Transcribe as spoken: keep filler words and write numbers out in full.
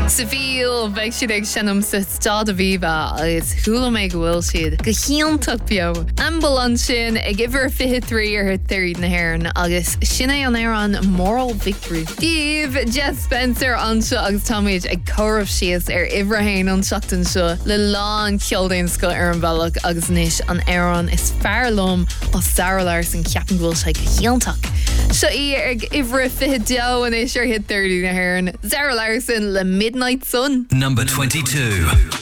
Seville bheith siad ag sinnam sa Stad a Viva agus thula mé go bhfuil siad go chiantach beo. Ambulan sin ag iver fiche trí ar thuirí na haireann agus sinna an éireann Moral Victory. Díobh Jeff Spencer anseo agus táid ag chomh sios ar Ibrahim an seachtain seo le lán ceoldainn sco ar an bhealach agus níos an éireann is fearlum ó Sarah Larson ceapan bhfuil sé go chiantach. So í ag iver fiche deo an is ar thuirí na haireann Sarah Larson le Midnight Sun. Number twenty-two.